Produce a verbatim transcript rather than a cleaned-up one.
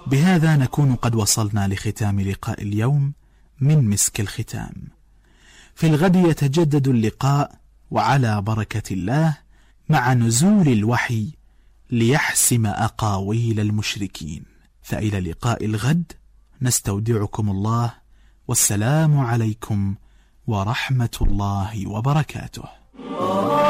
بهذا نكون قد وصلنا لختام لقاء اليوم من مسك الختام. في الغد يتجدد اللقاء وعلى بركة الله مع نزول الوحي ليحسم أقاويل المشركين. فإلى لقاء الغد نستودعكم الله، والسلام عليكم ورحمة الله وبركاته.